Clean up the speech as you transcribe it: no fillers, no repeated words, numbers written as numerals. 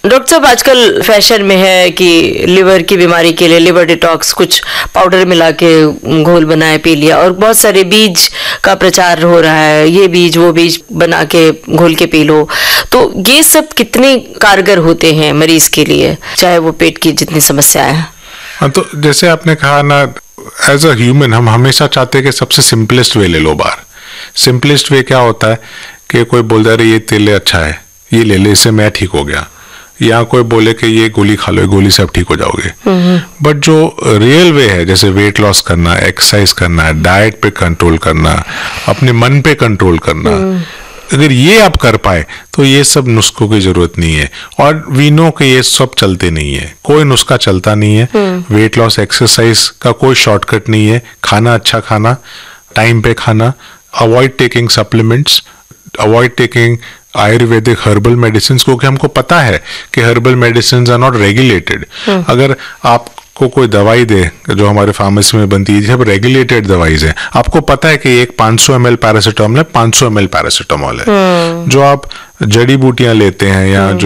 Doctor साहब, आजकल fashion में है कि लिवर की बीमारी के लिए लिवर डिटॉक्स, कुछ पाउडर मिला के घोल बनाए पी लिया, और बहुत सारे बीज का प्रचार हो रहा है, ये बीज वो बीज बना के घोल के पी लो। तो ये सब कितने कारगर होते हैं मरीज के लिए, चाहे वो पेट की जितनी समस्याएं हैं? हाँ, तो जैसे आपने कहा ना, एज अ ह्यूमन हम हमेशा चाहते हैं कि सबसे सिंपलेस्ट वे ले लो बाहर। सिंपलेस्ट वे क्या होता है कि कोई बोल दे रहे ये तेल अच्छा है, ये ले ले, इससे मैं ठीक हो गया, या कोई बोले कि ये गोली खा लो, ये गोली से आप ठीक हो जाओगे। बट जो रियल वे है, जैसे वेट लॉस करना, एक्सरसाइज करना, डाइट पे कंट्रोल करना, अपने मन पे कंट्रोल करना, अगर ये आप कर पाए तो ये सब नुस्खों की जरूरत नहीं है। और वी नो कि ये सब चलते नहीं है, कोई नुस्खा चलता नहीं है। वेट लॉस एक्सरसाइज का कोई शॉर्टकट नहीं है। खाना अच्छा खाना, टाइम पे खाना, avoid taking supplements, avoid taking Ayurvedic herbal medicine, क्योंकि हमको पता है कि herbal medicine are not regulated. अगर आपको कोई दवाई दे जो हमारे फार्मेसी में बनती है, सब रेगुलेटेड दवाइज है, आपको पता है कि एक 500 ml पैरासीटामोल है, 500 ml पैरासीटामोल है। जो आप जड़ी बूटियां लेते हैं या जो